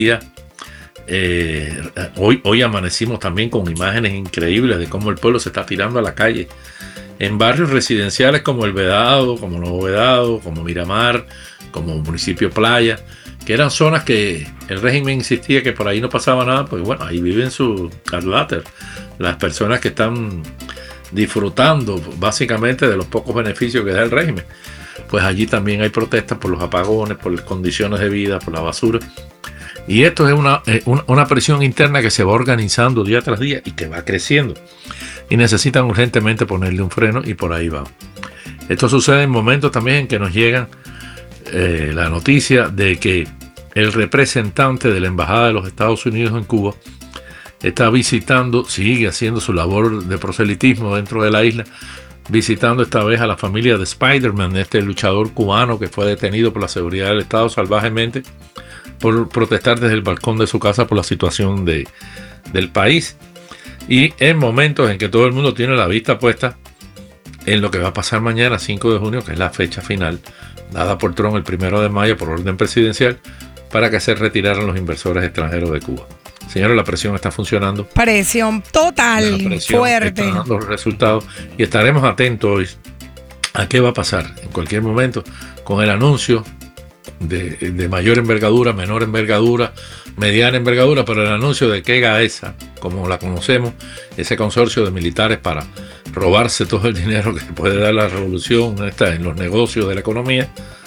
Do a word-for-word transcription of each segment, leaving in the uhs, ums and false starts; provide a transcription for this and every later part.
Eh, hoy, hoy amanecimos también con imágenes increíbles de cómo el pueblo se está tirando a la calle en barrios residenciales como El Vedado, como Nuevo Vedado, como Miramar, como Municipio Playa, que eran zonas que el régimen insistía que por ahí no pasaba nada, pues bueno, ahí viven sus carláter, las personas que están disfrutando básicamente de los pocos beneficios que da el régimen. Pues allí también hay protestas por los apagones, por las condiciones de vida, por la basura. Y esto es una, una presión interna que se va organizando día tras día y que va creciendo. Y necesitan urgentemente ponerle un freno y por ahí va. Esto sucede en momentos también en que nos llegan eh, la noticia de que el representante de la Embajada de los Estados Unidos en Cuba está visitando, sigue haciendo su labor de proselitismo dentro de la isla, visitando esta vez a la familia de Spider-Man, este luchador cubano que fue detenido por la seguridad del Estado salvajemente por protestar desde el balcón de su casa por la situación de, del país. Y en momentos en que todo el mundo tiene la vista puesta en lo que va a pasar mañana, cinco de junio, que es la fecha final dada por Trump el primero de mayo por orden presidencial, para que se retiraran los inversores extranjeros de Cuba. Señores, la presión está funcionando. Presión total, la presión fuerte. Está dando resultados y estaremos atentos hoy a qué va a pasar en cualquier momento con el anuncio de, de mayor envergadura, menor envergadura, mediana envergadura, pero el anuncio de que GAESA, como la conocemos, ese consorcio de militares para robarse todo el dinero que puede dar la revolución está en los negocios de la economía,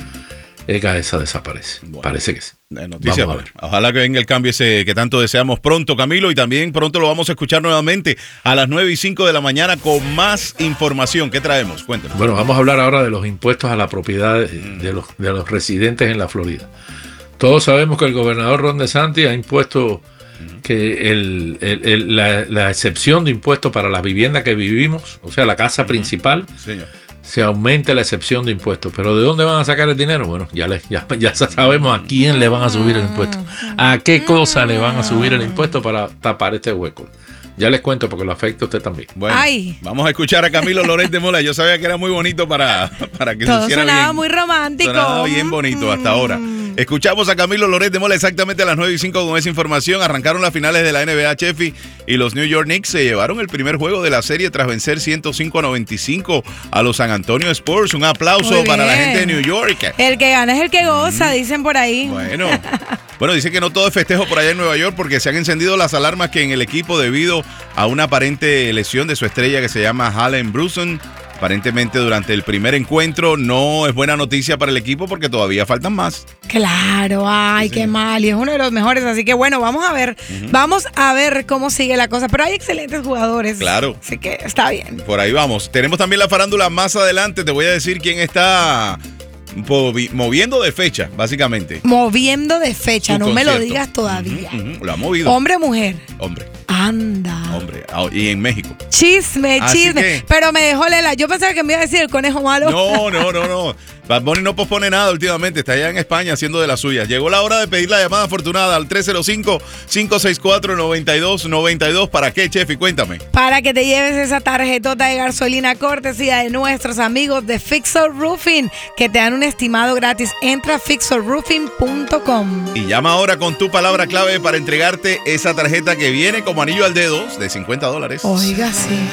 GAESA desaparece. Bueno, parece que sí. Noticia, vamos a ver. Ojalá que venga el cambio ese que tanto deseamos pronto, Camilo, y también pronto lo vamos a escuchar nuevamente a las nueve y cinco de la mañana con más información. ¿Qué traemos? Cuéntanos. Bueno, vamos a hablar ahora de los impuestos a la propiedad de los, de los residentes en la Florida. Todos sabemos que el gobernador Ron DeSantis ha impuesto que el, el, el, la, la excepción de impuestos para la vivienda que vivimos, o sea, la casa uh-huh. principal, señor, se aumente la excepción de impuestos. ¿Pero de dónde van a sacar el dinero? Bueno, ya, le, ya, ya sabemos a quién le van a subir el impuesto. ¿A qué cosa le van a subir el impuesto para tapar este hueco? Ya les cuento porque lo afecta a usted también. Bueno, Ay. Vamos a escuchar a Camilo Loret de Mola. Yo sabía que era muy bonito para, para que todo se hiciera sonaba bien. muy romántico. Sonaba bien bonito hasta ahora. Escuchamos a Camilo Loret de Mola exactamente a las nueve y cinco con esa información. Arrancaron las finales de la N B A, Chefi, y los New York Knicks se llevaron el primer juego de la serie tras vencer ciento cinco a noventa y cinco a los San Antonio Spurs. Un aplauso para la gente de New York. El que gana es el que goza, mm. dicen por ahí. Bueno, bueno, dice que no todo es festejo por allá en Nueva York porque se han encendido las alarmas que en el equipo debido a una aparente lesión de su estrella que se llama Jalen Brunson. Aparentemente durante el primer encuentro no es buena noticia para el equipo porque todavía faltan más. Claro, ay, sí, qué mal. Y es uno de los mejores, así que bueno, vamos a ver. Uh-huh. Vamos a ver cómo sigue la cosa. Pero hay excelentes jugadores. Claro. Así que está bien. Por ahí vamos. Tenemos también la farándula más adelante. Te voy a decir quién está moviendo de fecha, básicamente. Moviendo de fecha, no me lo digas todavía. Uh-huh, uh-huh. Lo ha movido. ¿Hombre o mujer? Hombre. Anda. Hombre, y en México. Chisme, Así chisme. Que... Pero me dejó Lela. Yo pensaba que me iba a decir el conejo malo. No, no, no, no. Bad Bunny no pospone nada últimamente. Está allá en España haciendo de las suyas. Llegó la hora de pedir la llamada afortunada al tres cero cinco, cinco seis cuatro, nueve dos nueve dos. ¿Para qué, Chefi? Cuéntame. Para que te lleves esa tarjetota de gasolina cortesía de nuestros amigos de Fixer Roofing, que te dan un estimado gratis. Entra a fixer roofing punto com. Y llama ahora con tu palabra clave para entregarte esa tarjeta que viene como anillo al dedo de cincuenta dólares. Oiga, sí.